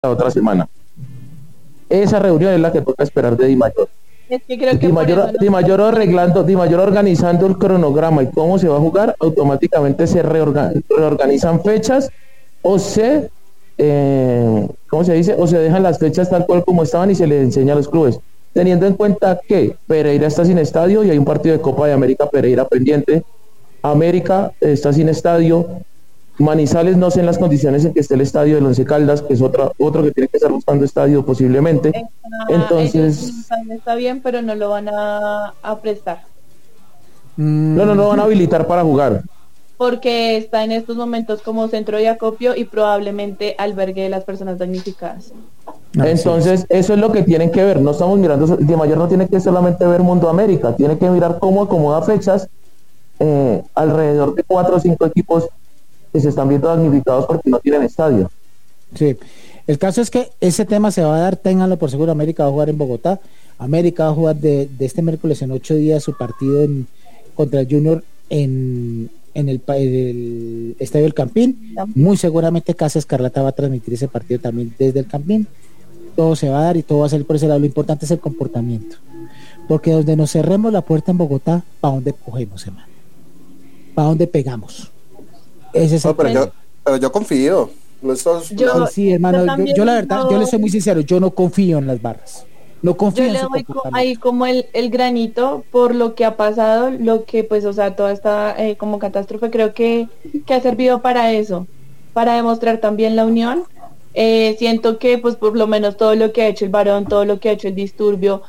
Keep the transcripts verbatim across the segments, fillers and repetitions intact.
la otra semana. Esa reunión es la que toca esperar de Di Mayor. Es que creo que Di Mayor, no... Di Mayor arreglando, Di Mayor organizando el cronograma y cómo se va a jugar, automáticamente se reorga, reorganizan fechas o se, eh, ¿cómo se dice? O se dejan las fechas tal cual como estaban y se les enseña a los clubes. Teniendo en cuenta que Pereira está sin estadio y hay un partido de Copa de América Pereira pendiente, América está sin estadio, Manizales no sé en las condiciones en que esté el estadio del Once Caldas, que es otro, otro que tiene que estar buscando estadio posiblemente. Está, Entonces está bien, pero no lo van a, a prestar. No, no, no van a habilitar para jugar. Porque está en estos momentos como centro de acopio y probablemente albergue de las personas damnificadas. No, Entonces, sí. Eso es lo que tienen que ver. No estamos mirando, Di Mayor no tiene que solamente ver Mundo América, tiene que mirar cómo acomoda fechas eh, alrededor de cuatro o cinco equipos que se están viendo damnificados porque no tienen estadio. Sí, el caso es que ese tema se va a dar, ténganlo por seguro. América va a jugar en Bogotá. América va a jugar de, de este miércoles en ocho días su partido en, contra el Junior en, en el, el Estadio del Campín. Muy seguramente Casa Escarlata va a transmitir ese partido también desde el Campín. Todo se va a dar y todo va a ser por ese lado. Lo importante es el comportamiento, porque donde nos cerremos la puerta en Bogotá, ¿para dónde cogemos, hermano? ¿Para dónde pegamos? Ese es no, el pero, yo, pero yo confío. Estos, yo, no, sí, hermano, yo, yo, yo la verdad, no, yo le soy muy sincero, yo no confío en las barras. No confío yo le doy ahí como el, el granito por lo que ha pasado, lo que pues, o sea, toda esta eh, como catástrofe creo que, que ha servido para eso, para demostrar también la unión. Eh, siento que pues por lo menos todo lo que ha hecho el Varón, todo lo que ha hecho el Disturbio,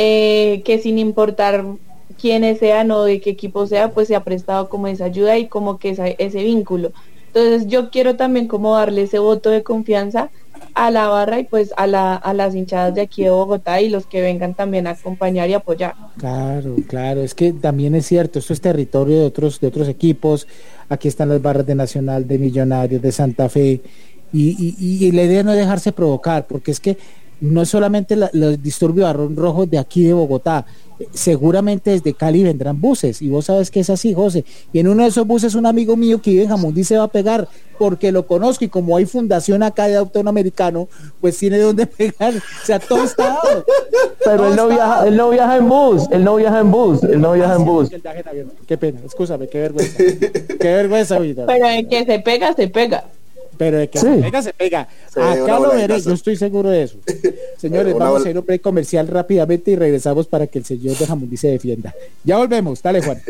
eh, que sin importar quiénes sean o de qué equipo sea, pues se ha prestado como esa ayuda y como que esa, ese vínculo. Entonces yo quiero también como darle ese voto de confianza a la barra y pues a, la, a las hinchadas de aquí de Bogotá y los que vengan también a acompañar y apoyar. Claro, claro, es que también es cierto, esto es territorio de otros, de otros equipos. Aquí están las barras de Nacional, de Millonarios, de Santa Fe, y, y, y la idea no es dejarse provocar, porque es que no es solamente la, los disturbios Barrón Rojo de aquí de Bogotá, seguramente desde Cali vendrán buses, y vos sabes que es así, José, y en uno de esos buses un amigo mío que vive en Jamundí se va a pegar, porque lo conozco, y como hay fundación acá de autónomo americano, pues tiene donde pegar, o sea, todo está dado. Pero todo él no viaja, dado. él no viaja en bus, él no viaja en bus, él no viaja ah, en bus. Sí, qué pena, escúchame, qué vergüenza, qué vergüenza, ahorita. Pero el que se pega, se pega. Pero de que sí. se pega, se pega. Sí, acá lo veré, yo estoy seguro de eso. Señores, vamos bola. a ir a un break comercial rápidamente y regresamos para que el señor de Jamundí se defienda. Ya volvemos, dale, Juan.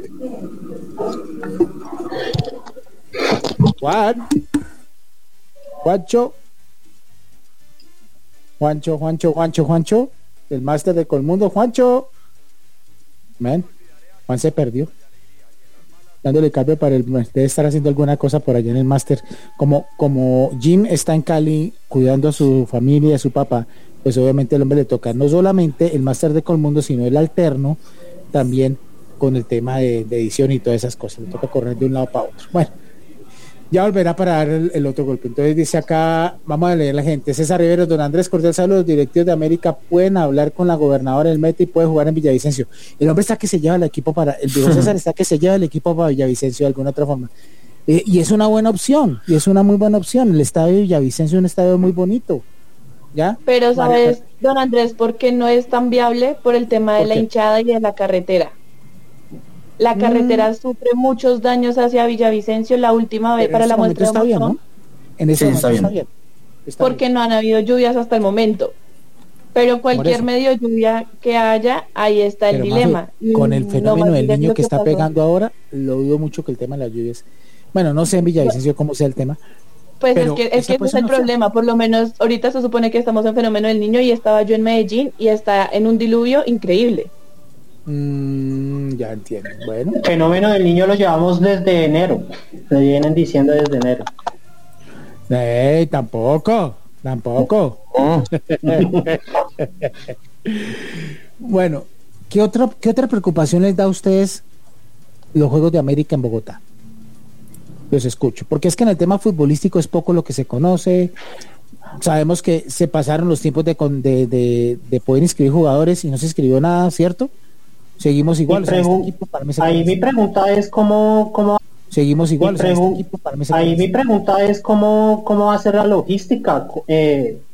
Juan. Juancho. Juancho, Juancho, Juancho, Juancho. El máster de Colmundo, Juancho. Man, Juan se perdió. Dándole cambio para el, debe estar haciendo alguna cosa por allá en el máster, como como Jim está en Cali cuidando a su familia, a su papá, pues obviamente el hombre le toca no solamente el máster de Colmundo, sino el alterno también con el tema de, de edición y todas esas cosas, le toca correr de un lado para otro. Bueno, ya volverá para dar el, el otro golpe. Entonces dice acá, vamos a leer la gente. César Rivero, don Andrés Cordial saludos, los directivos de América pueden hablar con la gobernadora del Meta y puede jugar en Villavicencio. El hombre está que se lleva el equipo para, el viejo César está que se lleva el equipo para Villavicencio de alguna otra forma. Eh, y es una buena opción, y es una muy buena opción. El estadio de Villavicencio es un estadio muy bonito. ¿Ya? Pero sabes, vale, don Andrés, ¿por qué no es tan viable? Por el tema de la hinchada y de la carretera. La carretera mm. sufre muchos daños hacia Villavicencio. La última vez para la muestra está bien, ¿no? En ese sí, momento está bien. Está bien. Está porque bien. No han habido lluvias hasta el momento. Pero cualquier medio lluvia que haya, ahí está el Pero dilema. Mafe, con el fenómeno no del niño que, que está pasó. pegando ahora, lo dudo mucho que el tema de las lluvias. Bueno, no sé en Villavicencio cómo sea el tema. Pues es que, es que ese es el problema. Sea. Por lo menos ahorita se supone que estamos en fenómeno del niño y estaba yo en Medellín y está en un diluvio increíble. Mm, ya entiendo. Bueno. El fenómeno del niño lo llevamos desde enero. Lo vienen diciendo desde enero. Eh, tampoco, tampoco. Oh. Bueno, ¿qué otra, ¿qué otra preocupación les da a ustedes los Juegos de América en Bogotá? Los escucho, porque es que en el tema futbolístico es poco lo que se conoce. Sabemos que se pasaron los tiempos de, de, de, de poder inscribir jugadores y no se inscribió nada, ¿cierto? Seguimos igual. Mi o sea, este equipo para mí ahí mi pregunta es cómo, cómo seguimos igual. Mi, pregu- o sea, este equipo para mí ahí mi pregunta es cómo, cómo va a ser la logística. Eh,